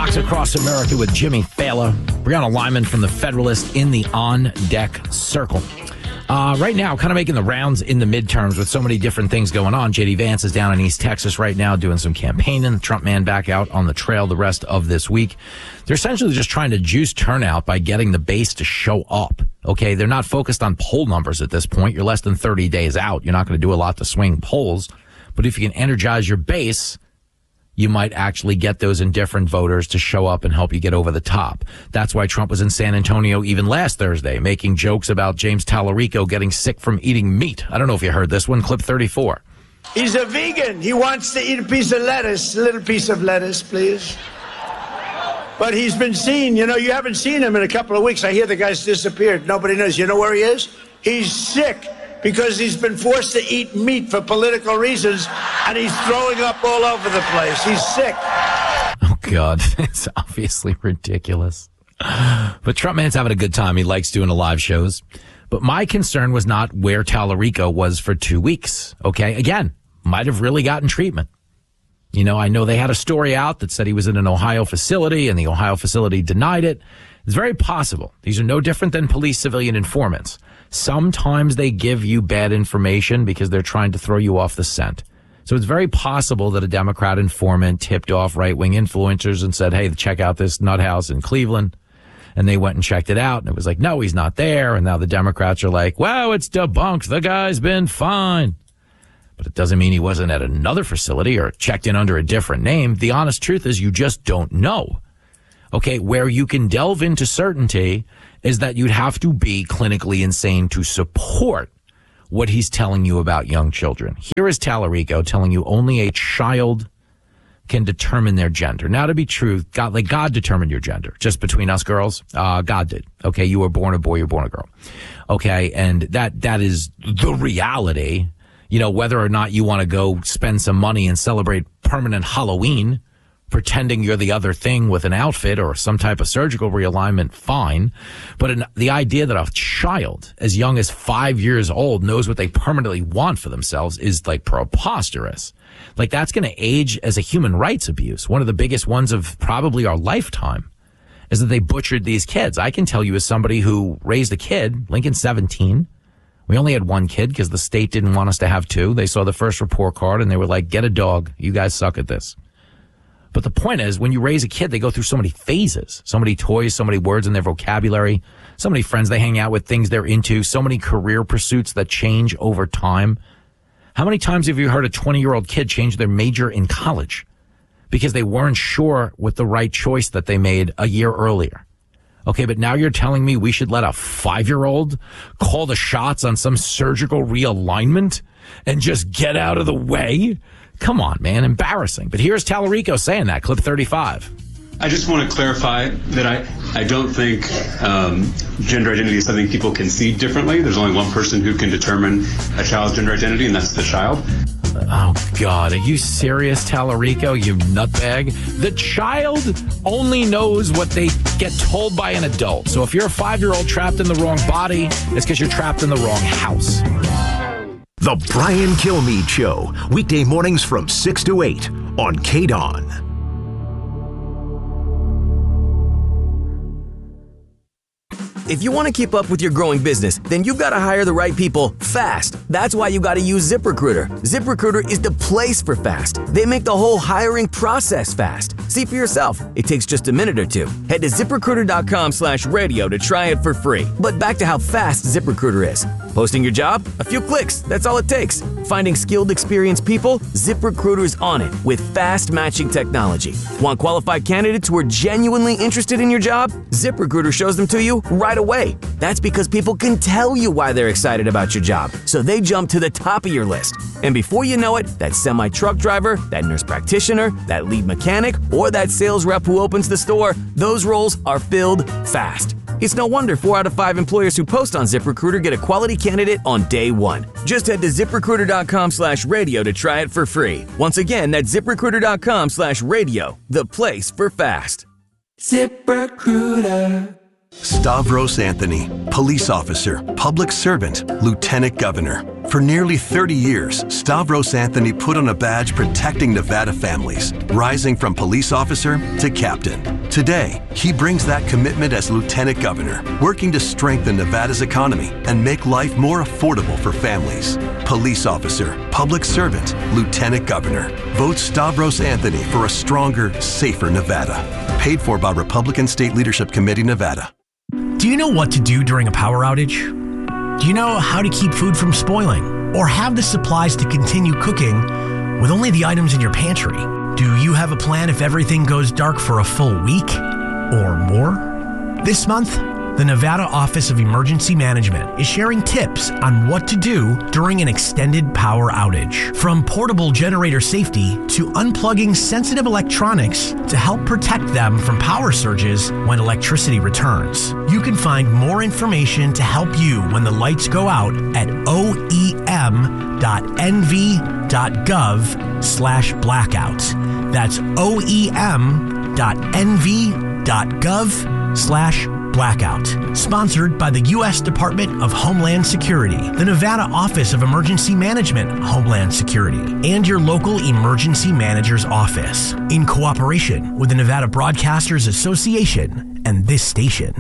Fox Across America with Jimmy Fallon. Brianna Lyman from The Federalist in the on-deck circle. Right now, kind of making the rounds in the midterms with so many different things going on. J.D. Vance is down in East Texas right now doing some campaigning. The Trump man back out on the trail the rest of this week. They're essentially just trying to juice turnout by getting the base to show up. Okay, they're not focused on poll numbers at this point. You're less than 30 days out. You're not going to do a lot to swing polls. But if you can energize your base, you might actually get those indifferent voters to show up and help you get over the top. That's why Trump was in San Antonio even last Thursday, making jokes about James Tallarico getting sick from eating meat. I don't know if you heard this one, clip 34. He's a vegan. He wants to eat a piece of lettuce, a little piece of lettuce, please. But he's been seen, you haven't seen him in a couple of weeks. I hear the guy's disappeared. Nobody knows. You know where he is? He's sick because he's been forced to eat meat for political reasons, and he's throwing up all over the place. He's sick. Oh, God. It's obviously ridiculous. But Trump man's having a good time. He likes doing the live shows. But my concern was not where Tallarico was for 2 weeks. Okay? Again, might have really gotten treatment. I know they had a story out that said he was in an Ohio facility, and the Ohio facility denied it. It's very possible. These are no different than police civilian informants. Sometimes they give you bad information because they're trying to throw you off the scent. So it's very possible that a Democrat informant tipped off right-wing influencers and said, hey, check out this nut house in Cleveland. And they went and checked it out. And it was like, no, he's not there. And now the Democrats are like, wow, it's debunked. The guy's been fine. But it doesn't mean he wasn't at another facility or checked in under a different name. The honest truth is you just don't know. Okay, where you can delve into certainty is that you'd have to be clinically insane to support what he's telling you about young children. Here is Tallarico telling you only a child can determine their gender. Now, to be true, God determined your gender. Just between us girls, God did. Okay, you were born a boy, you're born a girl. Okay, and that is the reality. Whether or not you want to go spend some money and celebrate permanent Halloween, pretending you're the other thing with an outfit or some type of surgical realignment, fine. But the idea that a child as young as 5 years old knows what they permanently want for themselves is like preposterous. Like that's going to age as a human rights abuse. One of the biggest ones of probably our lifetime is that they butchered these kids. I can tell you as somebody who raised a kid, Lincoln's 17. We only had one kid because the state didn't want us to have two. They saw the first report card and they were like, get a dog. You guys suck at this. But the point is, when you raise a kid, they go through so many phases, so many toys, so many words in their vocabulary, so many friends they hang out with, things they're into, so many career pursuits that change over time. How many times have you heard a 20-year-old kid change their major in college because they weren't sure with the right choice that they made a year earlier? Okay, but now you're telling me we should let a 5-year-old call the shots on some surgical realignment and just get out of the way? Come on, man, embarrassing. But here's Tallarico saying that, clip 35. I just want to clarify that I don't think gender identity is something people can see differently. There's only one person who can determine a child's gender identity, and that's the child. Oh, God, are you serious, Tallarico, you nutbag? The child only knows what they get told by an adult. So if you're a 5-year-old trapped in the wrong body, it's because you're trapped in the wrong house. The Brian Kilmeade Show, weekday mornings from 6 to 8 on KDON. If you want to keep up with your growing business, then you've got to hire the right people fast. That's why you got to use ZipRecruiter. ZipRecruiter is the place for fast. They make the whole hiring process fast. See for yourself. It takes just a minute or two. Head to ZipRecruiter.com/radio to try it for free. But back to how fast ZipRecruiter is. Posting your job? A few clicks. That's all it takes. Finding skilled, experienced people? ZipRecruiter's on it with fast matching technology. Want qualified candidates who are genuinely interested in your job? ZipRecruiter shows them to you right away. That's because people can tell you why they're excited about your job, so they jump to the top of your list. And before you know it, that semi-truck driver, that nurse practitioner, that lead mechanic, or that sales rep who opens the store, those roles are filled fast. It's no wonder 4 out of 5 employers who post on ZipRecruiter get a quality candidate on day one. Just head to ZipRecruiter.com/radio to try it for free. Once again, that's ZipRecruiter.com/radio, the place for fast. ZipRecruiter. Stavros Anthony, police officer, public servant, lieutenant governor. For nearly 30 years, Stavros Anthony put on a badge protecting Nevada families, rising from police officer to captain. Today, he brings that commitment as Lieutenant Governor, working to strengthen Nevada's economy and make life more affordable for families. Police officer, public servant, Lieutenant Governor. Vote Stavros Anthony for a stronger, safer Nevada. Paid for by Republican State Leadership Committee, Nevada. Do you know what to do during a power outage? Do you know how to keep food from spoiling or have the supplies to continue cooking with only the items in your pantry? Do you have a plan if everything goes dark for a full week or more? This month, the Nevada Office of Emergency Management is sharing tips on what to do during an extended power outage. From portable generator safety to unplugging sensitive electronics to help protect them from power surges when electricity returns. You can find more information to help you when the lights go out at oem.nv.gov/blackout. That's oem.nv.gov/blackout. Sponsored by the U.S. Department of Homeland Security, the Nevada Office of Emergency Management, Homeland Security, and your local emergency manager's office, in cooperation with the Nevada Broadcasters Association and this station.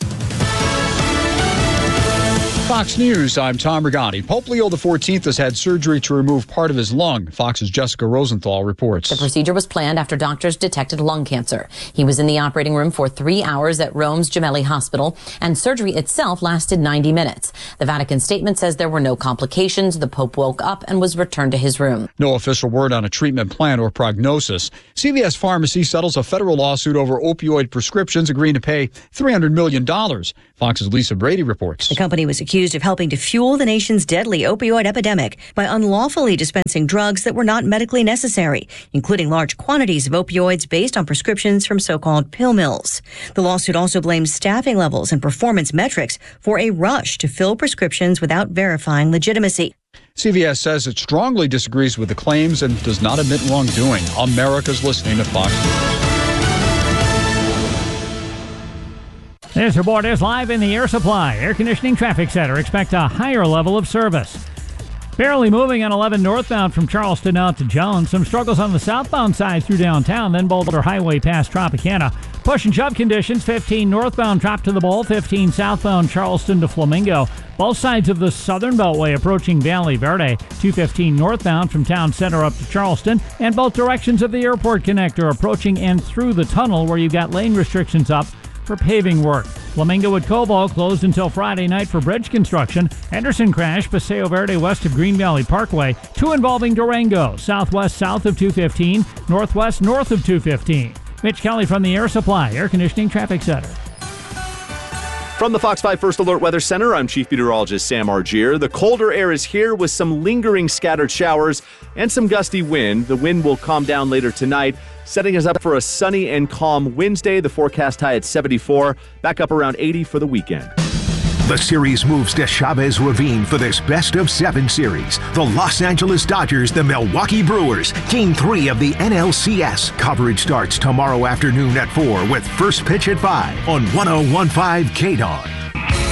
Fox News, I'm Tom Rigotti. Pope Leo XIV has had surgery to remove part of his lung. Fox's Jessica Rosenthal reports. The procedure was planned after doctors detected lung cancer. He was in the operating room for 3 hours at Rome's Gemelli Hospital, and surgery itself lasted 90 minutes. The Vatican statement says there were no complications. The Pope woke up and was returned to his room. No official word on a treatment plan or prognosis. CVS Pharmacy settles a federal lawsuit over opioid prescriptions, agreeing to pay $300 million. Fox's Lisa Brady reports. The company was accused of helping to fuel the nation's deadly opioid epidemic by unlawfully dispensing drugs that were not medically necessary, including large quantities of opioids based on prescriptions from so-called pill mills. The lawsuit also blames staffing levels and performance metrics for a rush to fill prescriptions without verifying legitimacy. CVS says it strongly disagrees with the claims and does not admit wrongdoing. America's listening to Fox News. This report is live in the Air Supply Air Conditioning Traffic Center. Expect a higher level of service. Barely moving on 11 northbound from Charleston out to Jones. Some struggles on the southbound side through downtown, then Boulder Highway past Tropicana. Push and shove conditions, 15 northbound Trop to the Bowl, 15 southbound Charleston to Flamingo. Both sides of the Southern Beltway approaching Valley Verde, 215 northbound from Town Center up to Charleston, and both directions of the airport connector approaching and through the tunnel where you've got lane restrictions up for paving work. Flamingo at Cobalt closed until Friday night for bridge construction. Henderson crash, Paseo Verde west of Green Valley Parkway. 2 involving Durango, southwest south of 215, northwest north of 215. Mitch Kelly from the Air Supply Air Conditioning Traffic Center. From the Fox 5 First Alert Weather Center, I'm Chief Meteorologist Sam Argier. The colder air is here with some lingering scattered showers and some gusty wind. The wind will calm down later tonight, setting us up for a sunny and calm Wednesday. The forecast high at 74, back up around 80 for the weekend. The series moves to Chavez Ravine for this best-of-7 series. The Los Angeles Dodgers, the Milwaukee Brewers, Game 3 of the NLCS. Coverage starts tomorrow afternoon at 4 with first pitch at 5 on 101.5 KDAWN.